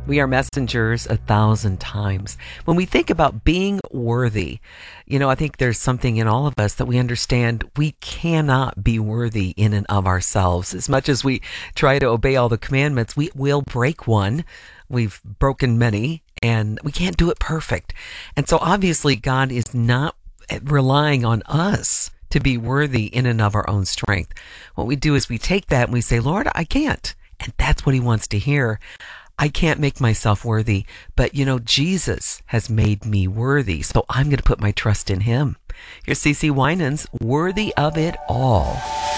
We are messengers 1,000 times. When we think about being worthy, I think there's something in all of us that we understand we cannot be worthy in and of ourselves. As much as we try to obey all the commandments, we will break one. We've broken many, and we can't do it perfect. And so obviously God is not relying on us to be worthy in and of our own strength. What we do is we take that and we say, Lord, I can't. And that's what he wants to hear. I can't make myself worthy, but Jesus has made me worthy, so I'm going to put my trust in him. Here's CeCe Winans, Worthy of It All.